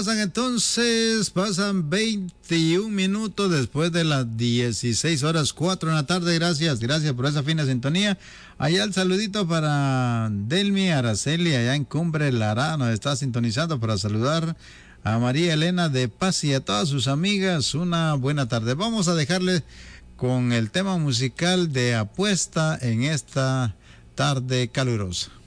Pasan 21 minutos después de las 16 horas 4 de la tarde. Gracias por esa fina sintonía. Allá el saludito para Delmi Araceli, allá en Cumbre Lara, nos está sintonizando para saludar a María Elena de Paz y a todas sus amigas. Una buena tarde. Vamos a dejarle con el tema musical de Apuesta en esta tarde calurosa.